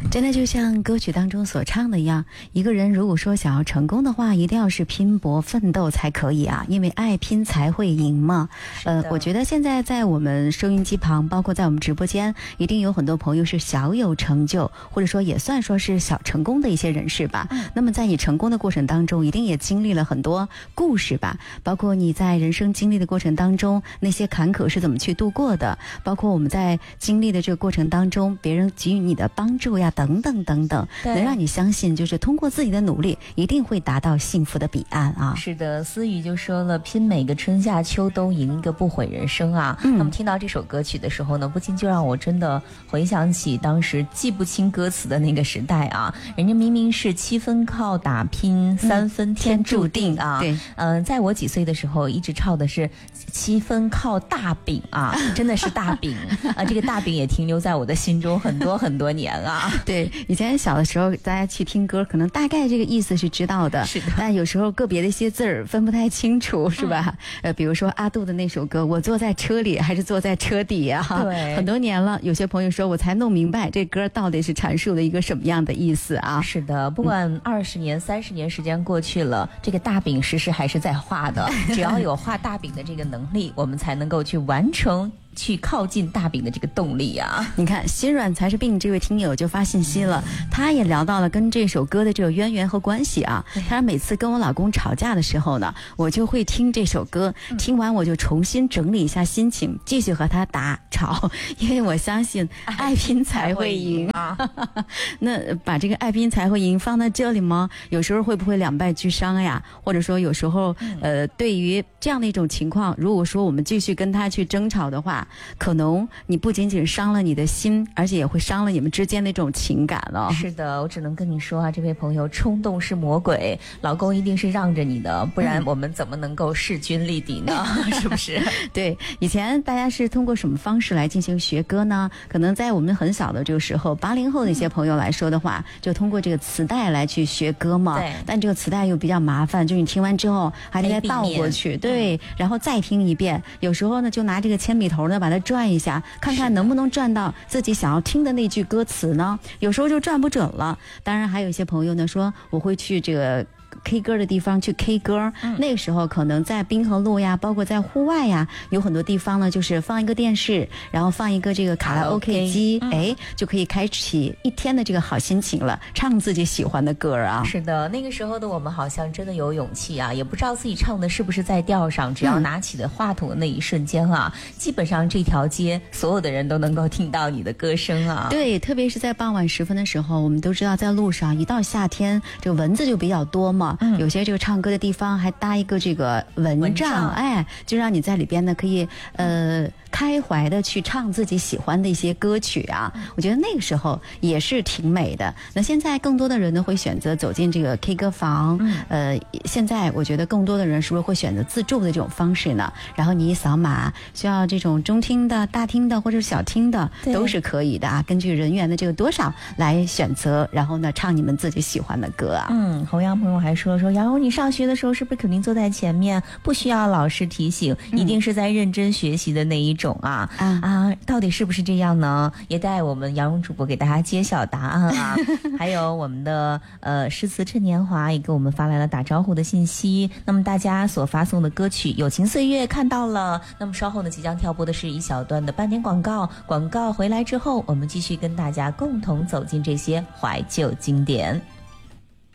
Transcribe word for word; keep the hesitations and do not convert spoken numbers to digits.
真的就像歌曲当中所唱的一样，一个人如果说想要成功的话，一定要是拼搏奋斗才可以啊，因为爱拼才会赢嘛。呃，我觉得现在在我们收音机旁，包括在我们直播间，一定有很多朋友是小有成就，或者说也算说是小成功的一些人士吧。嗯、那么在你成功的过程当中，一定也经历了很多故事吧，包括你在人生经历的过程当中，那些坎坷是怎么去度过的，包括我们在经历的这个过程当中，别人给予你的帮助呀，等等等等，能让你相信，就是通过自己的努力，一定会达到幸福的彼岸啊！ 是的，思雨就说了，拼每个春夏秋冬，赢一个不悔人生啊！嗯、那么听到这首歌曲的时候呢，不禁就让我真的回想起当时记不清歌词的那个时代啊！人家明明是七分靠打拼，三分天注定啊！ 对， 嗯、呃，在我几岁的时候，一直唱的是七分靠大饼啊，真的是大饼啊！这个大饼也停留在我的心中很多很多年啊！ 对，以前小的时候，大家去听歌，可能大概这个意思是知道的， 是的， 但有时候个别的一些字儿分不太清楚，是吧？嗯、呃，比如说阿杜的那首歌，我坐在车里还是坐在车底啊？ 对， 很多年了，有些朋友说我才弄明白这歌到底是阐述了一个什么样的意思啊？ 是的，不管二十年、三十年时间过去了，这个大饼时时还是在画的。只要有画大饼的这个能力，我们才能够去完成。去靠近大饼的这个动力啊！ 你看，心软才是病这位听友就发信息了，他也聊到了跟这首歌的这个渊源和关系啊。他每次跟我老公吵架的时候呢，我就会听这首歌，听完我就重新整理一下心情，继续和他打吵，因为我相信爱拼才会赢啊。那把这个爱拼才会赢放在这里吗？有时候会不会两败俱伤呀？或者说有时候，呃，对于这样的一种情况，如果说我们继续跟他去争吵的话，可能你不仅仅伤了你的心，而且也会伤了你们之间的这种情感了。 是的，我只能跟你说啊，这位朋友，冲动是魔鬼，老公一定是让着你的，不然我们怎么能够势均力敌呢？嗯、是不是？ 对，以前大家是通过什么方式来进行学歌呢？可能在我们很小的这个时候，八零后的一些朋友来说的话，嗯、就通过这个磁带来去学歌嘛。 对。 但这个磁带又比较麻烦，就你听完之后还得再倒过去，对，嗯、然后再听一遍。有时候呢，就拿这个铅笔头呢。把它转一下，看看能不能转到自己想要听的那句歌词呢？有时候就转不准了。当然，还有一些朋友呢说，我会去这个K 歌的地方去 K 歌、嗯、那个时候可能在滨河路呀，包括在户外呀，有很多地方呢，就是放一个电视，然后放一个这个卡拉 OK 机，嗯、哎，就可以开启一天的这个好心情了，唱自己喜欢的歌啊。 是的，那个时候的我们好像真的有勇气啊，也不知道自己唱的是不是在调上，只要拿起的话筒的那一瞬间啊，嗯、基本上这条街所有的人都能够听到你的歌声啊。 对，特别是在傍晚时分的时候，我们都知道在路上一到夏天，这个蚊子就比较多嘛。嗯、有些这个唱歌的地方还搭一个这个蚊帐，蚊帐哎，就让你在里边呢可以呃开怀的去唱自己喜欢的一些歌曲啊。嗯、我觉得那个时候也是挺美的。那现在更多的人呢会选择走进这个 K 歌房，嗯、呃，现在我觉得更多的人是不是会选择自助的这种方式呢？然后你一扫码，需要这种中厅的、大厅的或者小厅的都是可以的啊。根据人员的这个多少来选择，然后呢唱你们自己喜欢的歌啊。 嗯，弘扬朋友还说说，然后你上学的时候是不是肯定坐在前面，不需要老师提醒，一定是在认真学习的那一种啊、嗯、啊，到底是不是这样呢？也待我们杨蓉主播给大家揭晓答案啊。还有我们的呃诗词趁年华也给我们发来了打招呼的信息。那么大家所发送的歌曲《友情岁月》看到了，那么稍后呢即将跳播的是一小段的半点广告，广告回来之后，我们继续跟大家共同走进这些怀旧经典。